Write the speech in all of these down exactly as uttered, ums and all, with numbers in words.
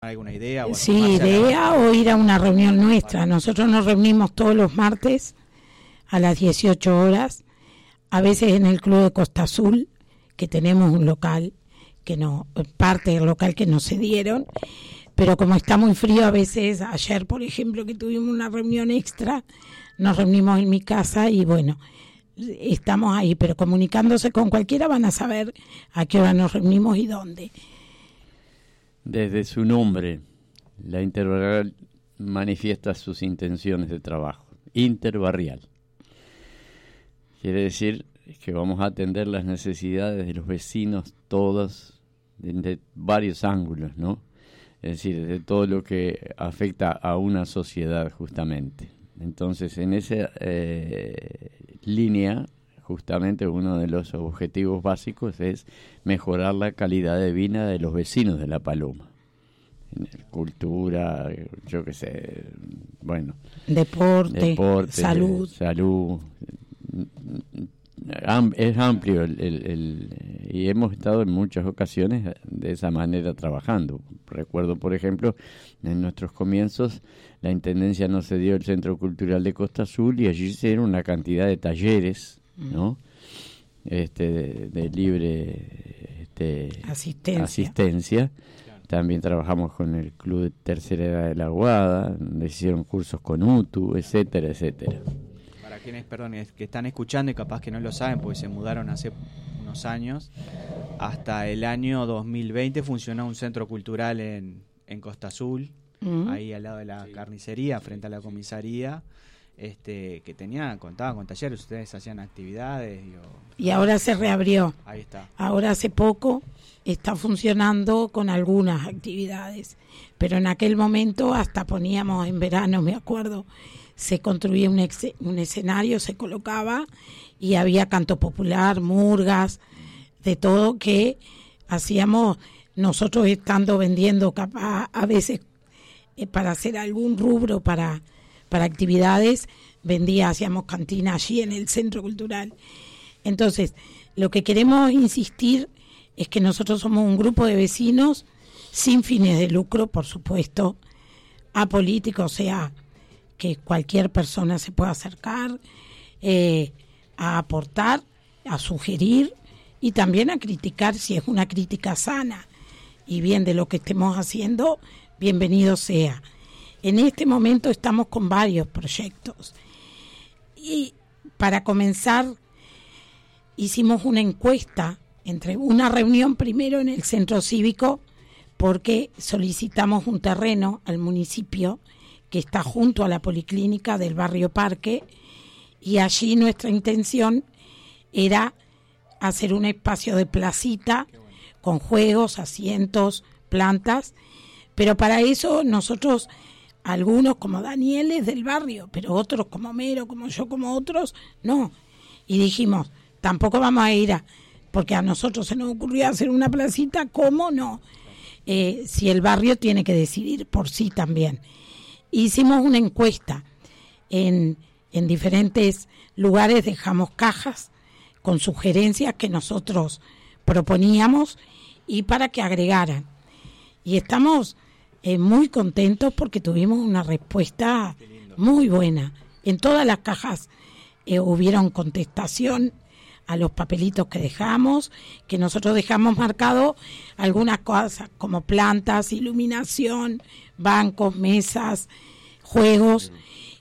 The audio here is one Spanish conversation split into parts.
¿Alguna idea? O sí, idea o ir a una reunión nuestra. Nosotros nos reunimos todos los martes a las dieciocho horas, a veces en el Club de Costa Azul, que tenemos un local, que no, parte del local que nos cedieron, pero como está muy frío a veces, ayer por ejemplo que tuvimos una reunión extra, nos reunimos en mi casa y bueno, estamos ahí, pero comunicándose con cualquiera van a saber a qué hora nos reunimos y dónde. Desde su nombre, la Interbarrial manifiesta sus intenciones de trabajo. Interbarrial. Quiere decir que vamos a atender las necesidades de los vecinos todos, de, de varios ángulos, ¿no? Es decir, de todo lo que afecta a una sociedad justamente. Entonces, en esa eh, línea, justamente uno de los objetivos básicos es mejorar la calidad de vida de los vecinos de La Paloma. Cultura, yo qué sé, bueno. Deporte, deporte salud. Salud. Es amplio el, el, el, y hemos estado en muchas ocasiones de esa manera trabajando. Recuerdo, por ejemplo, en nuestros comienzos, la Intendencia nos cedió el Centro Cultural de Costa Azul y allí se dieron una cantidad de talleres, ¿no? Este de, de libre este, asistencia. asistencia. También trabajamos con el Club de Tercera Edad de la Aguada, donde hicieron cursos con U T U, etcétera, etcétera. Para quienes, perdón, que están escuchando y capaz que no lo saben, porque se mudaron hace unos años, hasta el año dos mil veinte funcionó un centro cultural en, en Costa Azul, uh-huh. ahí al lado de la sí. carnicería, frente a la comisaría. Este, que tenía, contaba con talleres, ustedes hacían actividades. Digo, y ahora se reabrió. Ahí está. Ahora hace poco está funcionando con algunas actividades, pero en aquel momento hasta poníamos en verano, me acuerdo, se construía un, ex, un escenario, se colocaba y había canto popular, murgas, de todo que hacíamos nosotros estando vendiendo capaz a veces eh, para hacer algún rubro para para actividades, vendía, hacíamos cantina allí en el Centro Cultural. Entonces, lo que queremos insistir es que nosotros somos un grupo de vecinos sin fines de lucro, por supuesto, apolíticos, o sea, que cualquier persona se pueda acercar eh, a aportar, a sugerir y también a criticar si es una crítica sana y bien de lo que estemos haciendo, bienvenido sea. En este momento estamos con varios proyectos y para comenzar hicimos una encuesta, entre una reunión primero en el centro cívico porque solicitamos un terreno al municipio que está junto a la policlínica del barrio Parque y allí nuestra intención era hacer un espacio de placita con juegos, asientos, plantas, pero para eso nosotros... Algunos como Daniel es del barrio, pero otros como Mero, como yo, como otros, no. Y dijimos, tampoco vamos a ir a... Porque a nosotros se nos ocurrió hacer una placita, ¿cómo no? Eh, si el barrio tiene que decidir por sí también. Hicimos una encuesta. En, en diferentes lugares dejamos cajas con sugerencias que nosotros proponíamos y para que agregaran. Y estamos... Eh, muy contentos porque tuvimos una respuesta muy buena. En todas las cajas eh, hubieron contestación a los papelitos que dejamos, que nosotros dejamos marcado algunas cosas como plantas, iluminación, bancos, mesas, juegos,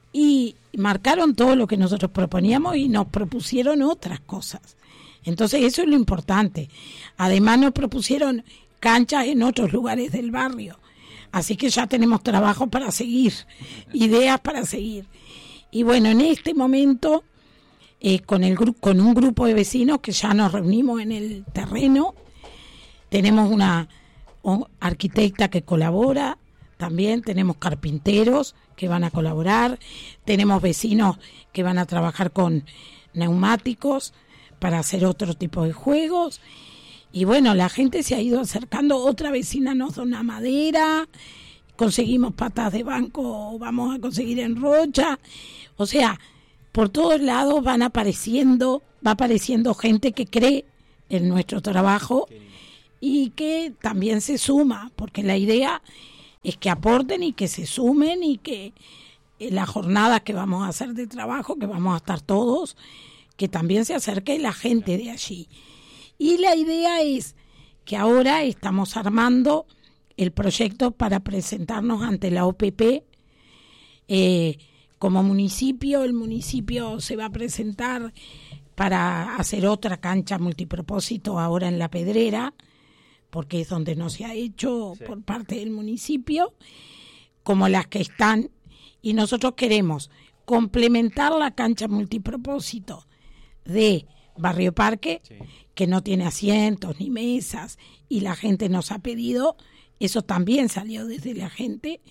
y marcaron todo lo que nosotros proponíamos y nos propusieron otras cosas. Entonces eso es lo importante. Además nos propusieron canchas en otros lugares del barrio. Así que ya tenemos trabajo para seguir, ideas para seguir. Y bueno, en este momento, eh, con el gru- con un grupo de vecinos que ya nos reunimos en el terreno, tenemos una oh, arquitecta que colabora, también tenemos carpinteros que van a colaborar, tenemos vecinos que van a trabajar con neumáticos para hacer otro tipo de juegos. Y bueno, la gente se ha ido acercando, otra vecina nos dona madera, conseguimos patas de banco, vamos a conseguir en Rocha, o sea, por todos lados van apareciendo, va apareciendo gente que cree en nuestro trabajo y que también se suma, porque la idea es que aporten y que se sumen y que las jornadas que vamos a hacer de trabajo, que vamos a estar todos, que también se acerque la gente de allí. Y la idea es que ahora estamos armando el proyecto para presentarnos ante la O P P. Eh, como municipio, el municipio se va a presentar para hacer otra cancha multipropósito ahora en La Pedrera, porque es donde no se ha hecho sí. por parte del municipio, como las que están, y nosotros queremos complementar la cancha multipropósito de Barrio Parque, sí. que no tiene asientos ni mesas, y la gente nos ha pedido, eso también salió desde la gente,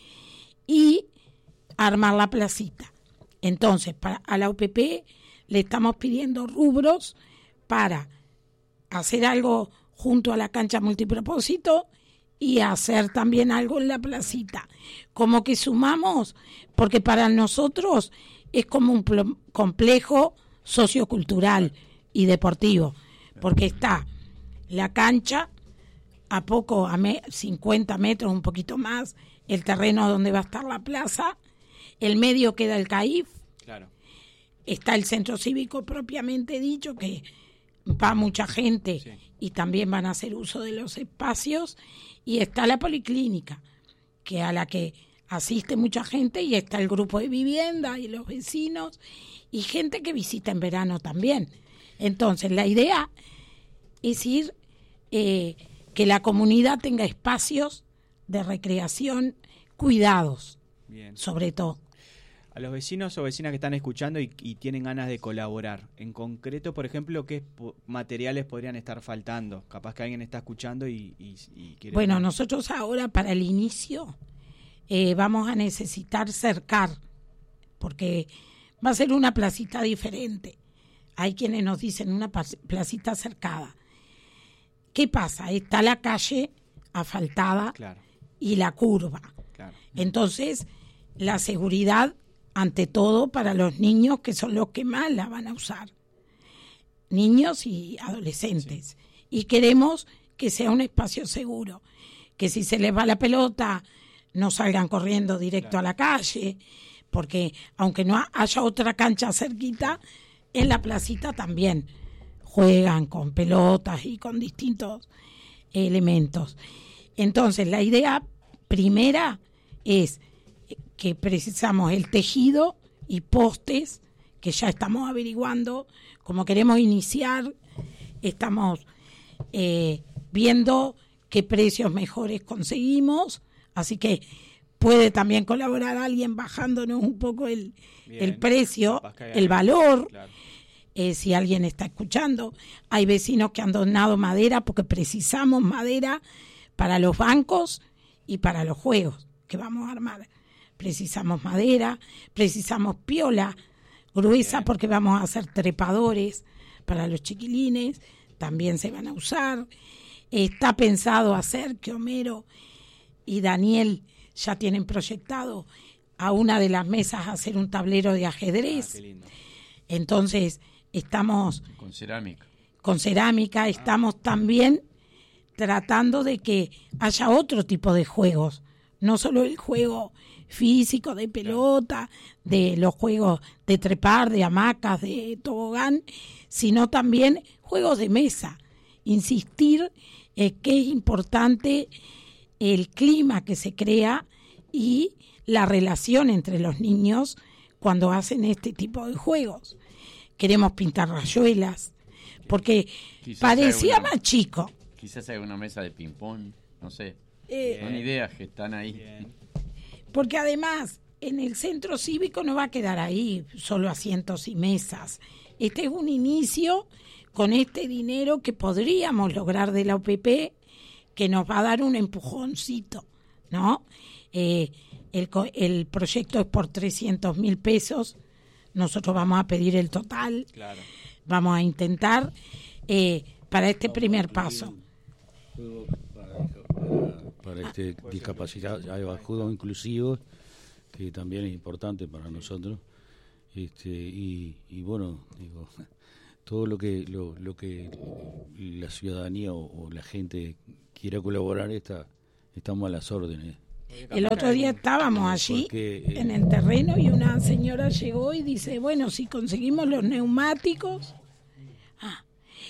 y armar la placita. Entonces, para, a la O P P le estamos pidiendo rubros para hacer algo junto a la cancha multipropósito y hacer también algo en la placita. Como que sumamos, porque para nosotros es como un pl- complejo sociocultural y deportivo, porque está la cancha a poco, a me- cincuenta metros, un poquito más, el terreno donde va a estar la plaza, el medio queda el C A I F, claro. Está el centro cívico propiamente dicho, que va mucha gente sí. y también van a hacer uso de los espacios, y está la policlínica, que a la que asiste mucha gente, y está el grupo de vivienda y los vecinos, y gente que visita en verano también. Entonces, la idea es ir, eh, que la comunidad tenga espacios de recreación cuidados, Bien. sobre todo. A los vecinos o vecinas que están escuchando y, y tienen ganas de colaborar, en concreto, por ejemplo, ¿qué po- materiales podrían estar faltando? Capaz que alguien está escuchando y, y, y quiere... Bueno, ver. Nosotros ahora para el inicio eh, vamos a necesitar cercar, porque va a ser una placita diferente. Hay quienes nos dicen una placita cercada. ¿Qué pasa? Está la calle asfaltada claro. y la curva. Claro. Entonces, la seguridad, ante todo, para los niños, que son los que más la van a usar. Niños y adolescentes. Sí. Y queremos que sea un espacio seguro. Que si se les va la pelota, no salgan corriendo directo claro. a la calle. Porque aunque no haya otra cancha cerquita, en la placita también juegan con pelotas y con distintos elementos. Entonces, la idea primera es que precisamos el tejido y postes, que ya estamos averiguando, como queremos iniciar, estamos eh, viendo qué precios mejores conseguimos, así que puede también colaborar alguien bajándonos un poco el, el precio, el valor, claro. eh, si alguien está escuchando. Hay vecinos que han donado madera porque precisamos madera para los bancos y para los juegos que vamos a armar. Precisamos madera, precisamos piola gruesa porque vamos a hacer trepadores para los chiquilines, también se van a usar. Está pensado hacer que Homero y Daniel ya tienen proyectado a una de las mesas hacer un tablero de ajedrez. Ah, qué lindo. Entonces, estamos... Con cerámica. Con cerámica, ah. estamos también tratando de que haya otro tipo de juegos, no solo el juego físico de pelota, de los juegos de trepar, de hamacas, de tobogán, sino también juegos de mesa. Insistir eh, que es importante el clima que se crea y la relación entre los niños cuando hacen este tipo de juegos. Queremos pintar rayuelas, porque quizás parecía una, más chico. Quizás haga una mesa de ping-pong, no sé. Eh, Son ideas que están ahí. Bien. Porque además, en el centro cívico no va a quedar ahí solo asientos y mesas. Este es un inicio con este dinero que podríamos lograr de la O P P, que nos va a dar un empujoncito, ¿no? Eh, el, el proyecto es por trescientos mil pesos. Nosotros vamos a pedir el total. Claro. Vamos a intentar eh, para este primer paso. Para, para este discapacidad, hay juegos inclusivos, que también es importante para nosotros. Este, y, y bueno, digo, todo lo que lo, lo que la ciudadanía o, o la gente quiera colaborar, está, estamos a las órdenes. El otro día estábamos allí Porque, eh, en el terreno y una señora llegó y dice, bueno, si conseguimos los neumáticos, ah,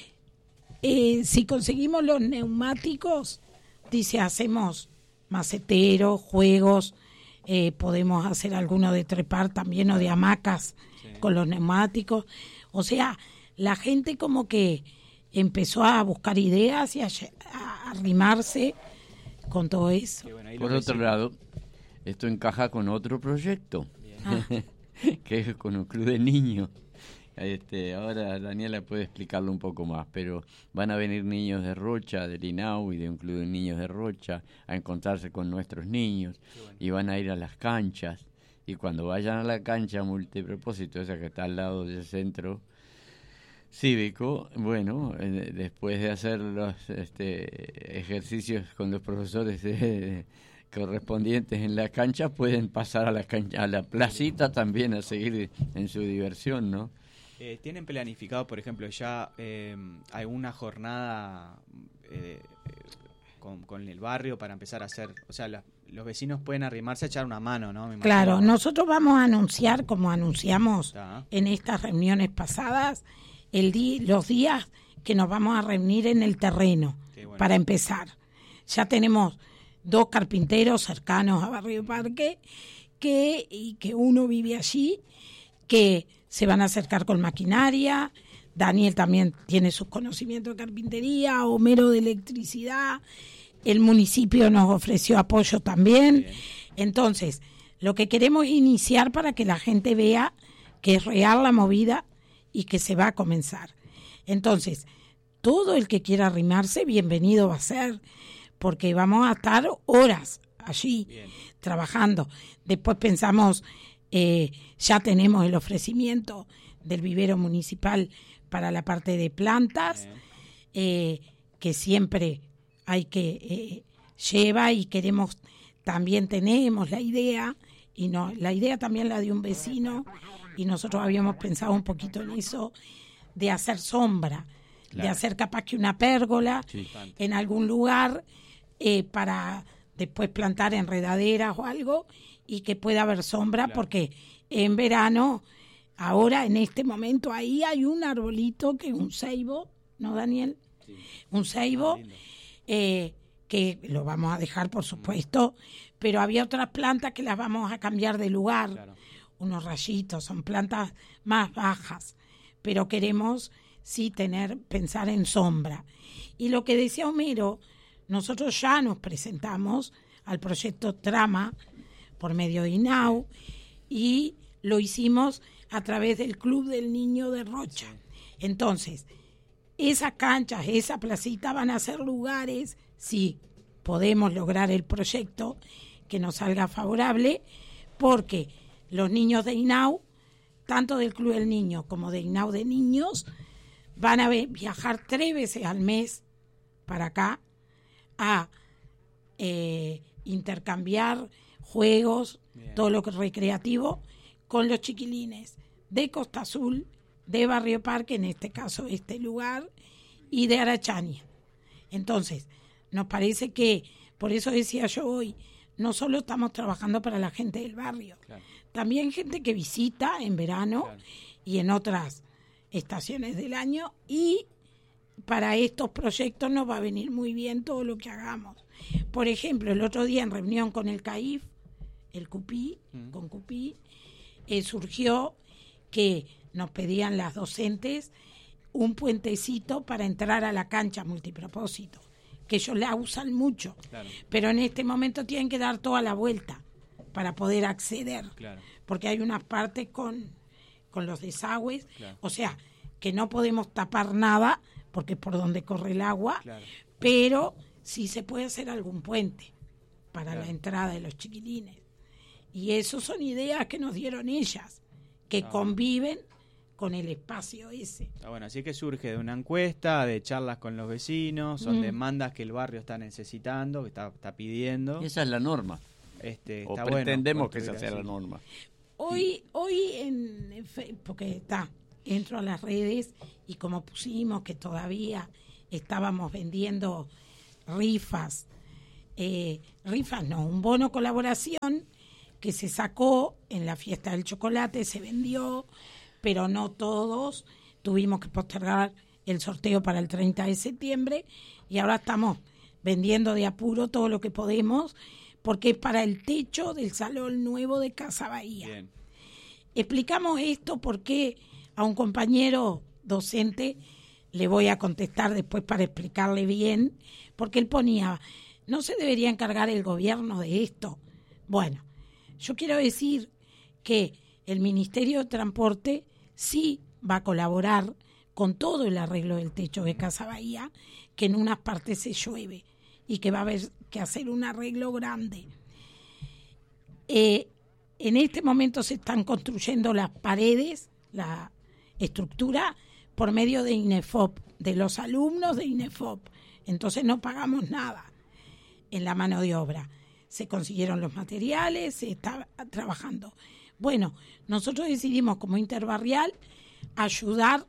eh, si conseguimos los neumáticos, dice, hacemos maceteros, juegos, eh, podemos hacer alguno de trepar también o de hamacas sí. con los neumáticos. O sea, la gente como que empezó a buscar ideas y a, a arrimarse con todo eso. Bueno, por otro sí. lado, esto encaja con otro proyecto, ah. que es con un club de niños. Este, ahora Daniela puede explicarlo un poco más, pero van a venir niños de Rocha, del I N A U y de un club de niños de Rocha a encontrarse con nuestros niños bueno. y van a ir a las canchas. Y cuando vayan a la cancha multipropósito, esa que está al lado del centro cívico, bueno, eh, después de hacer los este, ejercicios con los profesores eh, correspondientes en la cancha, pueden pasar a la cancha, a la placita también a seguir en su diversión, ¿no? Eh, ¿Tienen planificado, por ejemplo, ya eh, alguna jornada eh, con, con el barrio para empezar a hacer, o sea, la, los vecinos pueden arrimarse a echar una mano, ¿no? Me claro, imagino. Nosotros vamos a anunciar, como anunciamos ¿Está? en estas reuniones pasadas, el di- los días que nos vamos a reunir en el terreno, bueno. para empezar. Ya tenemos dos carpinteros cercanos a Barrio Parque, que, y que uno vive allí, que se van a acercar con maquinaria. Daniel también tiene sus conocimientos de carpintería, Homero de electricidad, el municipio nos ofreció apoyo también. Bien. Entonces, lo que queremos es iniciar para que la gente vea que es real la movida y que se va a comenzar. Entonces, todo el que quiera arrimarse, bienvenido va a ser, porque vamos a estar horas allí Bien. trabajando. Después pensamos... Eh, ya tenemos el ofrecimiento del vivero municipal para la parte de plantas, eh, que siempre hay que eh, lleva y queremos, también tenemos la idea, y no, la idea también la de un vecino, y nosotros habíamos pensado un poquito en eso, de hacer sombra, claro. de hacer capaz que una pérgola sí. en algún lugar eh, para después plantar enredaderas o algo, y que pueda haber sombra, claro. porque en verano, ahora en este momento, ahí hay un arbolito que es un ceibo, ¿no, Daniel? Sí. Un ceibo, ah, eh, que lo vamos a dejar, por supuesto, mm. pero había otras plantas que las vamos a cambiar de lugar, claro. unos rayitos, son plantas más bajas, pero queremos sí tener, pensar en sombra. Y lo que decía Homero, nosotros ya nos presentamos al proyecto Trama, por medio de I N A U, y lo hicimos a través del Club del Niño de Rocha. Entonces, esas canchas, esa placita van a ser lugares, si podemos lograr el proyecto, que nos salga favorable, porque los niños de I N A U, tanto del Club del Niño como de I N A U de Niños, van a viajar tres veces al mes para acá a eh, intercambiar juegos, Bien. todo lo que es recreativo, con los chiquilines de Costa Azul, de Barrio Parque, en este caso este lugar, y de Arachaña. Entonces, nos parece que, por eso decía yo hoy, no solo estamos trabajando para la gente del barrio, claro. también gente que visita en verano claro. y en otras estaciones del año, y para estos proyectos nos va a venir muy bien todo lo que hagamos. Por ejemplo, el otro día en reunión con el C A I F, el CUPI, mm. con CUPI, eh, surgió que nos pedían las docentes un puentecito para entrar a la cancha multipropósito, que ellos la usan mucho, claro. pero en este momento tienen que dar toda la vuelta para poder acceder, claro. porque hay unas partes con, con los desagües, claro. o sea, que no podemos tapar nada, porque es por donde corre el agua, claro. pero sí se puede hacer algún puente para claro. la entrada de los chiquilines. Y eso son ideas que nos dieron ellas, que ah, conviven con el espacio ese. Ah, bueno, así que surge de una encuesta, de charlas con los vecinos, son mm. demandas que el barrio está necesitando, que está, está pidiendo. Y esa es la norma. Este, o está pretendemos bueno que esa sea así. la norma. Hoy, hoy en, porque está, entro a las redes y como pusimos que todavía estábamos vendiendo rifas eh, rifas no, un bono colaboración que se sacó en la fiesta del chocolate, se vendió, pero no todos, tuvimos que postergar el sorteo para el treinta de septiembre y ahora estamos vendiendo de apuro todo lo que podemos porque es para el techo del salón nuevo de Casa Bahía. Bien. Explicamos esto porque a un compañero docente le voy a contestar después para explicarle bien, porque él ponía, no se debería encargar el gobierno de esto. Bueno, yo quiero decir que el Ministerio de Transporte sí va a colaborar con todo el arreglo del techo de Casa Bahía, que en unas partes se llueve y que va a haber que hacer un arreglo grande. Eh, en este momento se están construyendo las paredes, la estructura, por medio de INEFOP, de los alumnos de INEFOP. Entonces no pagamos nada en la mano de obra. Se consiguieron los materiales, se está trabajando. Bueno, nosotros decidimos como Interbarrial ayudar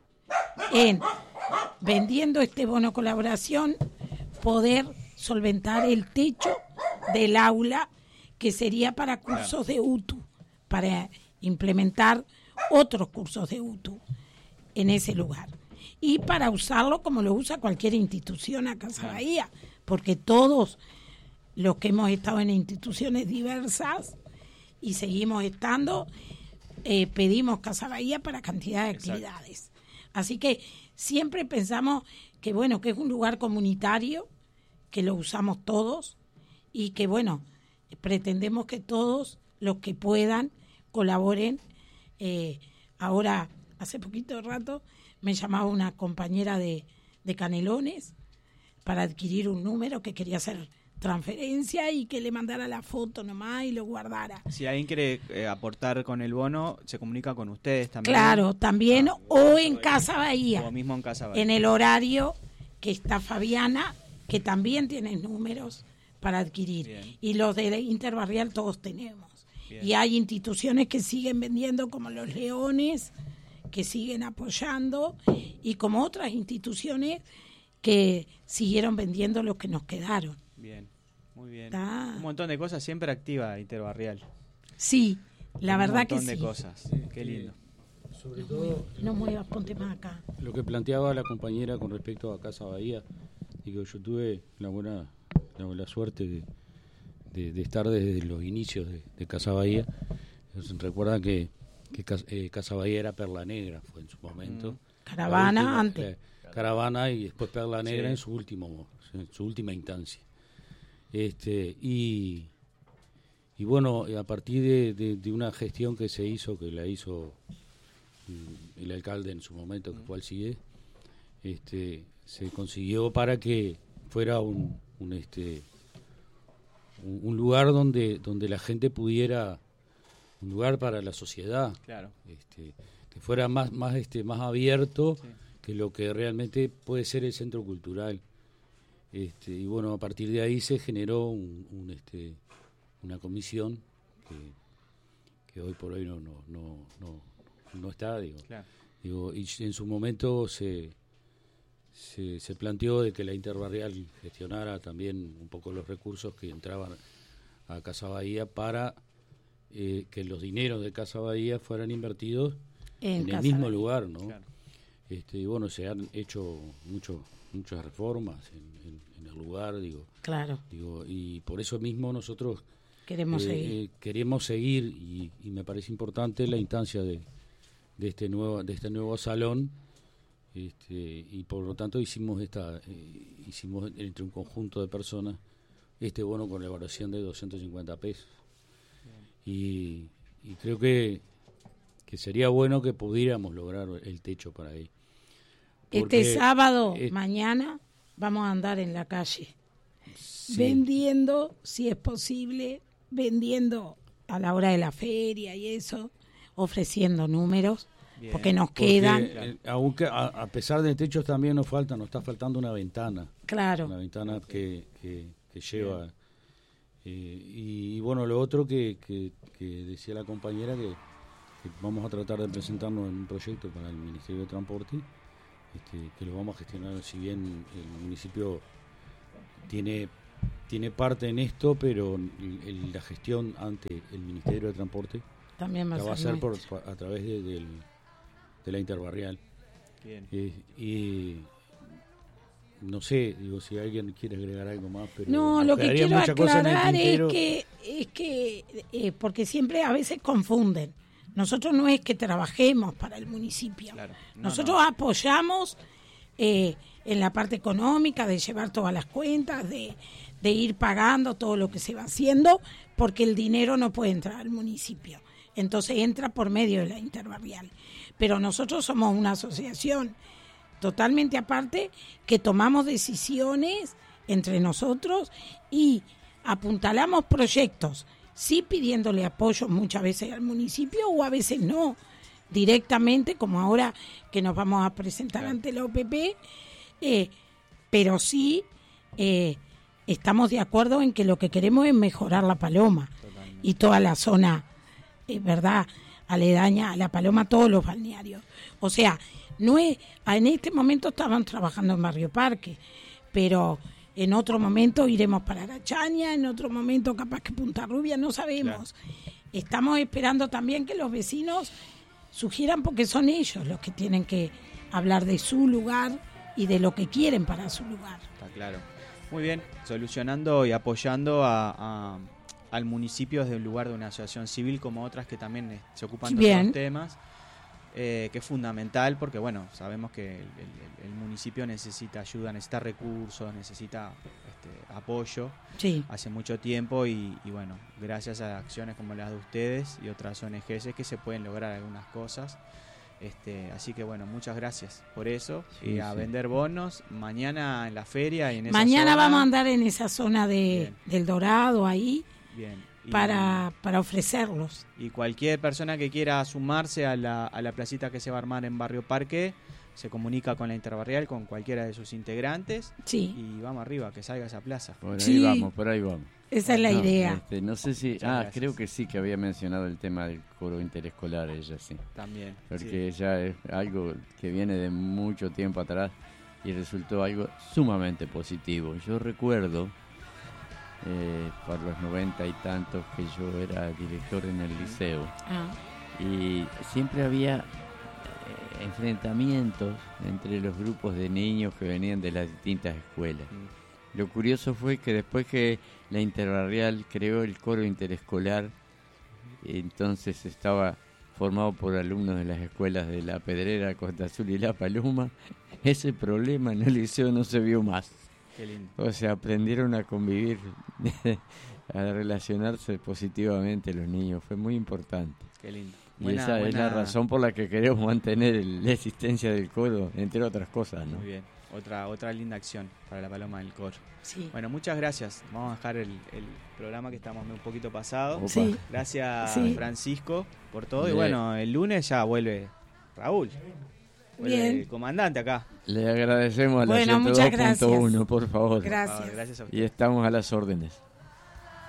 en, vendiendo este bono colaboración, poder solventar el techo del aula, que sería para cursos de U T U, para implementar otros cursos de U T U en ese lugar. Y para usarlo como lo usa cualquier institución a Casa Bahía, porque todos los que hemos estado en instituciones diversas y seguimos estando, eh, pedimos Casa Bahía para cantidad de actividades. Exacto. Así que siempre pensamos que bueno, que es un lugar comunitario, que lo usamos todos y que bueno, pretendemos que todos los que puedan colaboren. Eh, ahora, hace poquito rato, me llamaba una compañera de, de Canelones para adquirir un número que quería hacer transferencia y que le mandara la foto nomás y lo guardara. Si alguien quiere eh, aportar con el bono, se comunica con ustedes también. Claro, también, ah, o en Casa Bahía. O mismo en Casa Bahía. En el horario que está Fabiana, que también tiene números para adquirir. Bien. Y los de Interbarrial todos tenemos. Bien. Y hay instituciones que siguen vendiendo, como los Leones, que siguen apoyando, y como otras instituciones que siguieron vendiendo los que nos quedaron. Bien, muy bien. ¿Está? Un montón de cosas, siempre activa Interbarrial. Sí, la Un verdad que sí. Un montón de cosas, sí, qué lindo. Eh, sobre todo... No muevas, ponte más acá. Lo que planteaba la compañera con respecto a Casa Bahía, digo, yo tuve la buena, la buena suerte de, de, de estar desde los inicios de, de Casa Bahía. Entonces, recuerdan que, que eh, Casa Bahía era Perla Negra, fue en su momento. Mm. Caravana última, antes. La, Caravana y después Perla Negra, sí, en su último, en su última instancia. Este, y, y bueno, a partir de, de, de una gestión que se hizo, que la hizo el alcalde en su momento, que fue Alcide, este, se consiguió para que fuera un, un este un, un lugar donde donde la gente pudiera, un lugar para la sociedad, claro, este, que fuera más más este más abierto, sí, que lo que realmente puede ser el centro cultural. Este, y bueno, a partir de ahí se generó un, un este una comisión que, que hoy por hoy no no no no, no está, digo, claro. digo, y en su momento se Se, se planteó de que la Interbarrial gestionara también un poco los recursos que entraban a Casa Bahía para eh, que los dineros de Casa Bahía fueran invertidos en, en el mismo Bahía. lugar, ¿no? Claro. Este, y bueno, se han hecho mucho, muchas reformas en, en, en el lugar, digo. Claro. Digo, y por eso mismo nosotros queremos eh, seguir, eh, queremos seguir y, y me parece importante la instancia de, de este nuevo, de este nuevo salón. Este, y por lo tanto hicimos esta eh, hicimos entre un conjunto de personas este bono con la evaluación de doscientos cincuenta pesos y, y creo que que sería bueno que pudiéramos lograr el techo para ahí. Porque este sábado es, mañana vamos a andar en la calle, sí, vendiendo, si es posible, vendiendo a la hora de la feria y eso, ofreciendo números. Bien. Porque nos Porque, quedan eh, aunque a, a pesar de techos también nos falta nos está faltando una ventana, claro, una ventana que, que, que lleva eh, y, y bueno, lo otro que, que, que decía la compañera que, que vamos a tratar de presentarnos en un proyecto para el Ministerio de Transporte, este, que lo vamos a gestionar, si bien el municipio tiene tiene parte en esto, pero el- el- la gestión ante el Ministerio de Transporte También va la va a a ser hacer por, nuestra. a través de, del- de la Interbarrial. Bien. Eh, y no sé, digo, si alguien quiere agregar algo más, pero No, nos lo que quedaría quiero mucha cosa en el aclarar es tintero. que, es que eh, porque siempre a veces confunden. Nosotros no es que trabajemos para el municipio. Claro. No, Nosotros no. apoyamos eh, en la parte económica, de llevar todas las cuentas, de, de ir pagando todo lo que se va haciendo, porque el dinero no puede entrar al municipio. Entonces entra por medio de la Interbarrial. Pero nosotros somos una asociación totalmente aparte, que tomamos decisiones entre nosotros y apuntalamos proyectos, sí pidiéndole apoyo muchas veces al municipio o a veces no, directamente, como ahora que nos vamos a presentar Claro. ante la O P P, eh, pero sí eh, estamos de acuerdo en que lo que queremos es mejorar la Paloma Totalmente. y toda la zona, es verdad, aledaña a la Paloma, todos los balnearios. O sea, no es, en este momento estaban trabajando en Barrio Parque, pero en otro momento iremos para Arachaña, en otro momento capaz que Punta Rubia, no sabemos. Estamos esperando también que los vecinos sugieran, porque son ellos los que tienen que hablar de su lugar y de lo que quieren para su lugar. Está claro. Muy bien, solucionando y apoyando a, a- al municipio desde el lugar de una asociación civil, como otras que también eh, se ocupan de Bien. otros temas, eh, que es fundamental porque, bueno, sabemos que el, el- el municipio necesita ayuda, necesita recursos, necesita este, apoyo Sí, hace mucho tiempo y, y, bueno, gracias a acciones como las de ustedes y otras O N Ges es que se pueden lograr algunas cosas. Este, así que bueno, muchas gracias por eso. Sí, y a sí. vender bonos mañana en la feria y en esa mañana zona. vamos a andar en esa zona de, Bien. del Dorado ahí Bien. Y, para, para ofrecerlos. y cualquier persona que quiera sumarse a la, a la placita que se va a armar en Barrio Parque se comunica con la Interbarrial, con cualquiera de sus integrantes Sí, y vamos arriba, que salga esa plaza. Por ahí Sí. vamos, por ahí vamos. esa es la No, idea. este, no sé si... Muchas Ah, gracias. creo que sí, que había mencionado el tema del coro interescolar, ella sí. También. Porque sí. ya es algo que viene de mucho tiempo atrás y resultó algo sumamente positivo. Yo recuerdo, eh, por los noventa y tantos, que yo era director en el liceo Ah, y siempre había eh, enfrentamientos entre los grupos de niños que venían de las distintas escuelas. Mm. Lo curioso fue que después que la Interbarrial creó el coro interescolar, entonces estaba formado por alumnos de las escuelas de La Pedrera, Costa Azul y La Paloma, ese problema en el liceo no se vio más. Qué lindo. O sea, aprendieron a convivir, a relacionarse positivamente los niños, fue muy importante. Qué lindo. Y Buena- esa es la buena- razón por la que queremos mantener el- la existencia del coro, entre otras cosas, ¿no? Muy bien. Otra, otra linda acción para la Paloma del Coro. sí. Bueno, muchas gracias. Vamos a dejar el, el programa que estamos un poquito pasado. Opa. Sí. Gracias, Sí. Francisco, por todo. Y Le- bueno, el lunes ya vuelve Raúl. Vuelve Bien. el comandante acá. Le agradecemos a la Bueno, muchas ciento dos punto uno, por favor. Gracias. Gracias a usted. Y estamos a las órdenes.